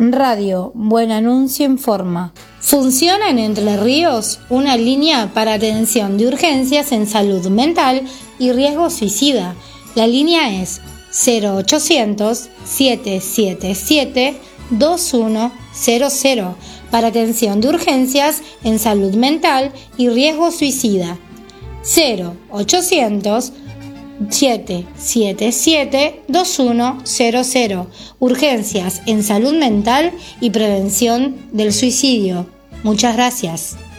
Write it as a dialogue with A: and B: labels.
A: Radio Buen Anuncio informa. Funciona en Entre Ríos una línea para atención de urgencias en salud mental y riesgo suicida. La línea es 0800-777-2100 para atención de urgencias en salud mental y riesgo suicida. 0800-777-2100. Urgencias en salud mental y prevención del suicidio. Muchas gracias.